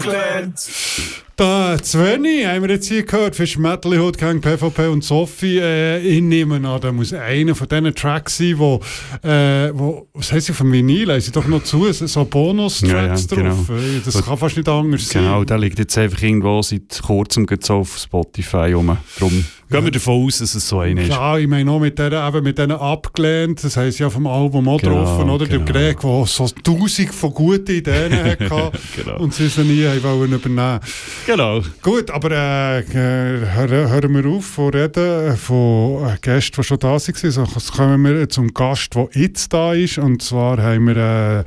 abgelehnt. Da, Sveni, haben wir jetzt hier gehört, für Metal Hood Gang, PvP und Sophie. Ich nehme an, da muss einer von diesen Tracks sein, wo was heisst sie, vom Vinyl, haben sie doch noch zu, so Bonus-Tracks drauf. Genau. Das kann fast nicht anders sein. Genau, der liegt jetzt einfach irgendwo seit kurzem so auf Spotify rum. Darum gehen wir davon aus, dass es so einer ist. Ja, ich meine auch mit denen abgelehnt, das heisst ja vom Album auch drauf, oder? Der Greg, der so 1000 von guten Ideen hatte Genau. und sie sie nie wollen übernehmen. Genau. Gut, aber hören wir auf von reden von Gästen, die schon da waren. So, jetzt kommen wir zum Gast, der jetzt da ist. Und zwar haben wir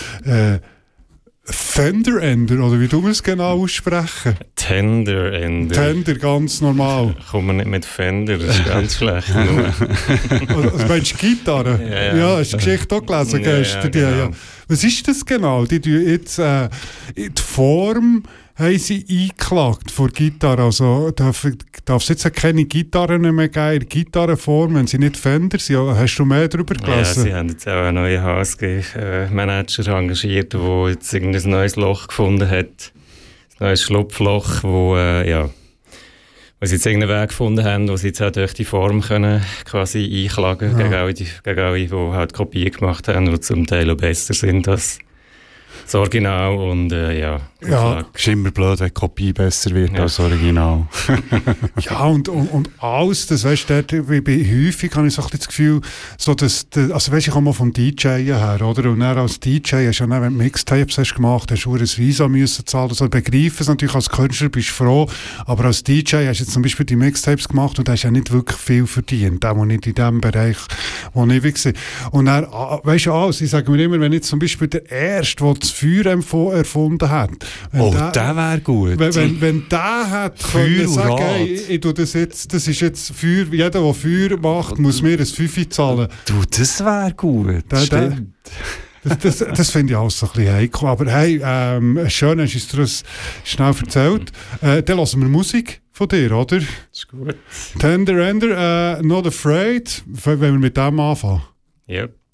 Fender Ender, oder wie du es genau aussprechen? Tender Ender. Tender, ganz normal. Kommen wir nicht mit Fender, das ist ganz schlecht. Also meinst du Gitarre? Ja, hast du die Geschichte auch gelesen gestern? Genau. Ja. Was ist das genau? Die tun jetzt in die Form haben sie eingeklagt vor Gitarre. Also darf es jetzt keine Gitarren mehr geben in Gitarrenform, wenn sie nicht Fender sind? Hast du mehr darüber gelesen? Ja, sie haben jetzt auch einen neuen HSG-Manager engagiert, der jetzt irgendein neues Loch gefunden hat. Ein neues Schlupfloch, wo sie jetzt irgendeinen Weg gefunden haben, wo sie jetzt auch durch die Form können quasi einklagen gegen alle, die halt Kopien gemacht haben, die zum Teil auch besser sind als das Original. Und Ist immer blöd, wenn die Kopie besser wird als das Original. Ja, und alles, das weißt du, häufig habe ich so ein bisschen das Gefühl, so also weißt, ich komme mal vom DJen her, oder? Und dann als DJ hast du ja, wenn du Mixtapes hast gemacht, hast du ein Visa müssen zahlen. Also begreifen es natürlich, als Künstler bist du froh, aber als DJ hast du jetzt zum Beispiel die Mixtapes gemacht und hast ja nicht wirklich viel verdient, auch nicht in dem Bereich, wo ich war. Und dann, weißt du, alles, ich sage mir immer, wenn jetzt zum Beispiel der Erste, der das Feuer erfunden hat, der wäre gut. Wenn der hat können sagen, hey, ich tue das jetzt, das ist jetzt Feuer, jeder, der Feuer macht, muss mir ein Fünfe zahlen. Du, das wäre gut. Das finde ich auch so ein bisschen heikel. Aber hey, schön hast du es dir schnell erzählt. Dann hören wir Musik von dir, oder? Das ist gut. Tender Ender, Not Afraid, wenn wir mit dem anfangen. Yep.